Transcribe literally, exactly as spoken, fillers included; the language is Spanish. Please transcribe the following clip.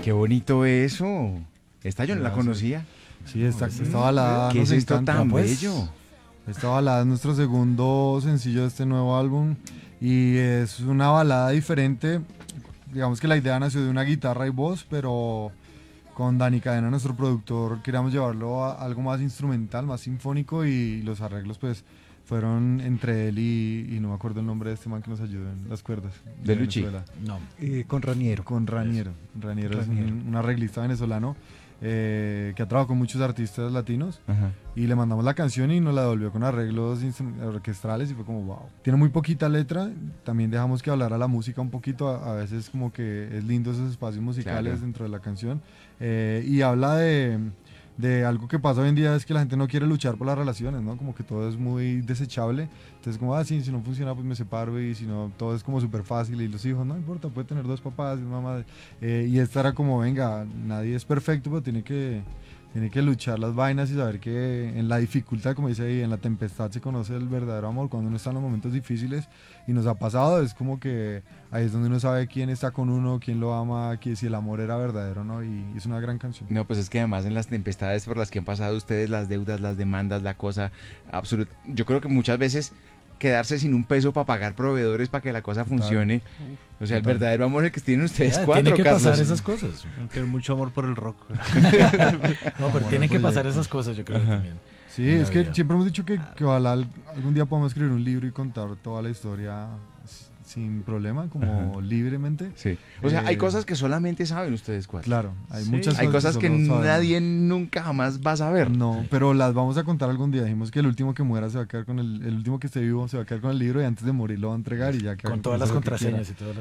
Qué bonito eso. Esta yo no la Gracias. conocía. Sí, esta, esta balada ¿Qué nos es esto encanta, tan pues. bello? Esta balada es nuestro segundo sencillo de este nuevo álbum y es una balada diferente. Digamos que la idea nació de una guitarra y voz, pero con Dani Cadena, nuestro productor, queríamos llevarlo a algo más instrumental, más sinfónico, y los arreglos pues fueron entre él y, y no me acuerdo el nombre de este man que nos ayudó en las cuerdas. ¿De Luchi? Venezuela. No, eh, con Raniero. Con Raniero. Raniero es Raniero. un, un arreglista venezolano eh, que ha trabajado con muchos artistas latinos. Ajá. Y le mandamos la canción y nos la devolvió con arreglos instru- orquestrales y fue como wow. Tiene muy poquita letra, también dejamos que hablara la música un poquito, a, a veces como que es lindo esos espacios musicales Claro. dentro de la canción. Eh, y habla de, de algo que pasa hoy en día, es que la gente no quiere luchar por las relaciones, ¿no? Como que todo es muy desechable. Entonces como, ah, sí, si no funciona pues me separo, y si no, todo es como súper fácil, y los hijos, no importa, puede tener dos papás y una mamá. Eh, y esta era como, venga, nadie es perfecto, pero tiene que... Tiene que luchar las vainas y saber que en la dificultad, como dice ahí, en la tempestad se conoce el verdadero amor, cuando uno está en los momentos difíciles, y nos ha pasado, es como que ahí es donde uno sabe quién está con uno, quién lo ama, que si el amor era verdadero o no, y es una gran canción. No, pues es que además en las tempestades por las que han pasado ustedes, las deudas, las demandas, la cosa absoluta. Yo creo que muchas veces quedarse sin un peso para pagar proveedores para que la cosa funcione. O sea, el Total. verdadero amor es el que tienen ustedes Ya, cuatro, tiene que Carlos. pasar esas cosas. Aunque mucho amor por el rock. No, pero Amor tienen al que pasar proyecto. esas cosas, yo creo Ajá. también. Sí, en la es que vida. siempre hemos dicho que, que ojalá al- algún día podamos escribir un libro y contar toda la historia s- sin problema, como libremente. Sí. O sea, hay Eh, cosas que solamente saben ustedes cuatro. Claro, hay Sí. muchas Hay cosas que solo sabemos. nadie nunca jamás va a saber. No, pero las vamos a contar algún día. Dijimos que el último que muera se va a quedar con el, el último que esté vivo se va a quedar con el libro, y antes de morir lo va a entregar y ya que haga Con todas eso las lo que quiera. contraseñas y todo.